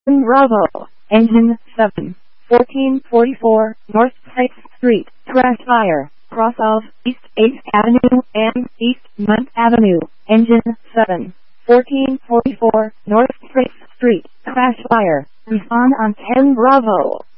Bravo, engine 7, 1444 North 6th Street, crash fire, cross of East 8th Avenue and East 9th Avenue, engine 7, 1444 North 6th Street, crash fire, respond on 10 Bravo.